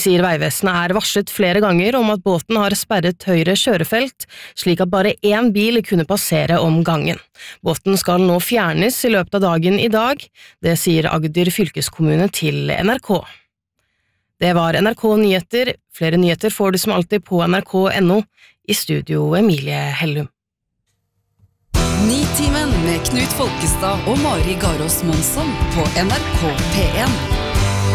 sier Vegvesenet varslet flere ganger om at båten har sperret høyre kjørefelt, slik at bare én bil kunne passere om gangen. Båten skal nå fjernes i løpet av dagen i dag, det sier Agder fylkeskommune til NRK. Det var NRK Nyheter. Flere nyheter får du som alltid på nrk.no. I studio Emilie Hellum. Nitimen med Knut Folkestad og Mari Garås Monsson på NRK P1.